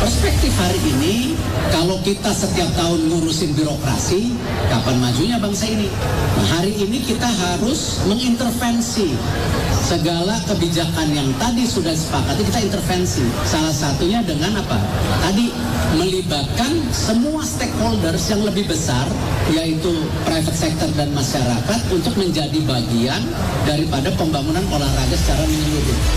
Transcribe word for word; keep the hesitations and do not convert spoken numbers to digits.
perspektif hari ini, kalau kita setiap tahun ngurusin birokrasi, kapan majunya bangsa ini? Nah, hari ini kita harus mengintervensi segala kebijakan yang tadi sudah disepakati, kita intervensi. Salah satunya dengan apa? Tadi melibatkan semua stakeholders yang lebih besar, yaitu private sector dan masyarakat untuk menjadi bagian daripada pembangunan olahraga secara menyeluruh.